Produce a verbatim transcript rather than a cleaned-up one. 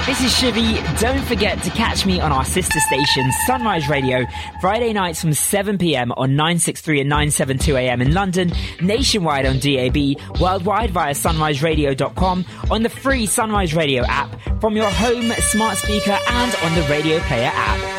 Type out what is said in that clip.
This is Shivy. Don't forget to catch me on our sister station, Sunrise Radio, Friday nights from seven p.m. on nine sixty-three and nine seventy-two a.m. in London, nationwide on D A B, worldwide via sunrise radio dot com, on the free Sunrise Radio app, from your home smart speaker and on the Radio Player app.